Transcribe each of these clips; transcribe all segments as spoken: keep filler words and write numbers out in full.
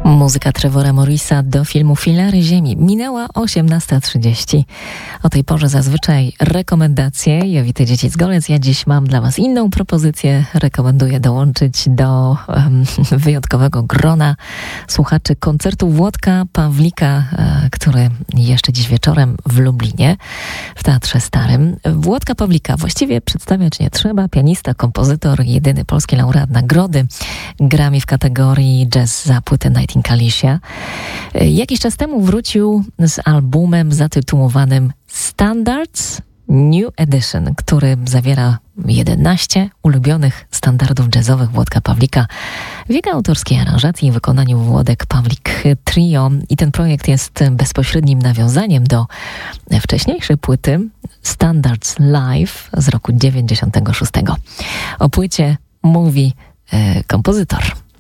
Muzyka Trevora Morrisa do filmu Filary Ziemi. Minęła osiemnasta trzydzieści. O tej porze zazwyczaj rekomendacje. Jowity Dziecic-Golec. Ja dziś mam dla Was inną propozycję. Rekomenduję dołączyć do um, wyjątkowego grona słuchaczy koncertu Włodka Pawlika, e, który jeszcze dziś wieczorem w Lublinie, w Teatrze Starym. Włodka Pawlika właściwie przedstawiać nie trzeba. Pianista, kompozytor, jedyny polski laureat nagrody Grammy w kategorii jazz za płytę Night in Kalisia. Jakiś czas temu wrócił z albumem zatytułowanym Standards New Edition, który zawiera jedenaście ulubionych standardów jazzowych Włodka Pawlika w jego autorskiej aranżacji i wykonaniu Włodek Pawlik Trio. I ten projekt jest bezpośrednim nawiązaniem do wcześniejszej płyty Standards Live z roku dziewięćdziesiątego szóstego. O płycie mówi e, kompozytor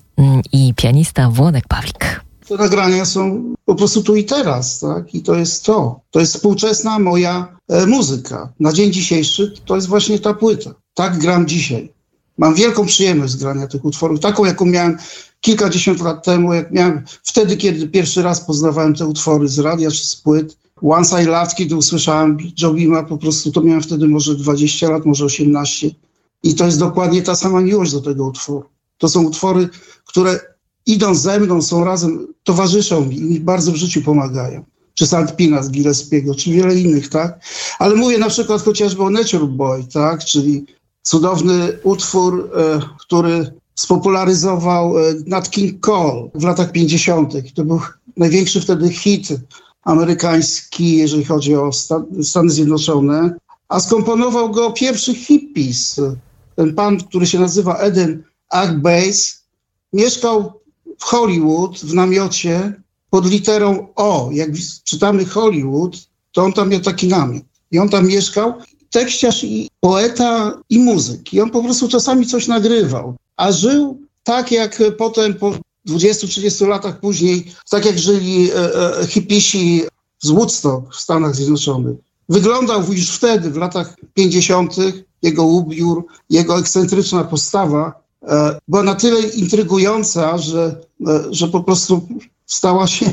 i pianista Włodek Pawlik. Te nagrania są po prostu tu i teraz, tak? I to jest to. To jest współczesna moja e, muzyka. Na dzień dzisiejszy to jest właśnie ta płyta. Tak gram dzisiaj. Mam wielką przyjemność z grania tych utworów. Taką, jaką miałem kilkadziesiąt lat temu, jak miałem wtedy, kiedy pierwszy raz poznawałem te utwory z radia czy z płyt. Once I Loved, kiedy usłyszałem Jobima, po prostu to miałem wtedy może dwadzieścia lat, może osiemnaście. I to jest dokładnie ta sama miłość do tego utworu. To są utwory, które idą ze mną, są razem, towarzyszą mi i mi bardzo w życiu pomagają. Czy Saint Pina z Gillespiego, czy wiele innych, tak? Ale mówię na przykład chociażby o Nature Boy, tak? Czyli cudowny utwór, e, który spopularyzował e, Nat King Cole w latach pięćdziesiątych. To był największy wtedy hit amerykański, jeżeli chodzi o Stan- Stany Zjednoczone. A skomponował go pierwszy hippies. Ten pan, który się nazywa Eden Agbace, mieszkał w Hollywood, w namiocie, pod literą O. Jak czytamy Hollywood, to on tam miał taki namiot. I on tam mieszkał, tekściarz i poeta i muzyk. I on po prostu czasami coś nagrywał. A żył tak, jak potem po dwudziestu trzydziestu latach później, tak jak żyli e, e, hipisi z Woodstock w Stanach Zjednoczonych. Wyglądał już wtedy, w latach pięćdziesiątych, jego ubiór, jego ekscentryczna postawa była na tyle intrygująca, że, że po prostu stała się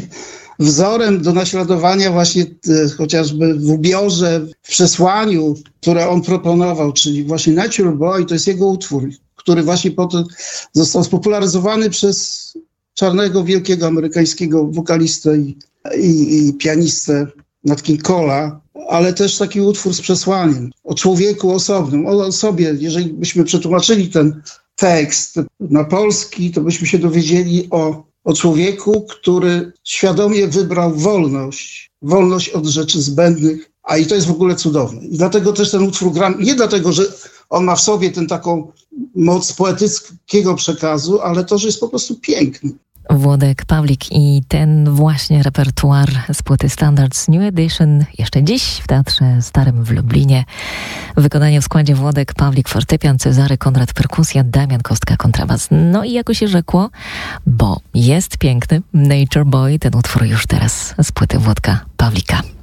wzorem do naśladowania właśnie chociażby w ubiorze, w przesłaniu, które on proponował, czyli właśnie Nature Boy, to jest jego utwór, który właśnie potem został spopularyzowany przez czarnego, wielkiego amerykańskiego wokalistę i, i, i pianistę Nat King Cole'a, ale też taki utwór z przesłaniem o człowieku osobnym, o sobie. Jeżeli byśmy przetłumaczyli ten tekst na polski, to byśmy się dowiedzieli o, o człowieku, który świadomie wybrał wolność, wolność od rzeczy zbędnych, a i to jest w ogóle cudowne. I dlatego też ten utwór gram, nie dlatego, że on ma w sobie tę taką moc poetyckiego przekazu, ale to, że jest po prostu piękny. Włodek Pawlik i ten właśnie repertuar z płyty Standards New Edition jeszcze dziś w Teatrze Starym w Lublinie. Wykonanie w składzie Włodek Pawlik fortepian, Cezary Konrad perkusja, Damian Kostka kontrabas. No i jako się rzekło, bo jest piękny Nature Boy, ten utwór już teraz z płyty Włodka Pawlika.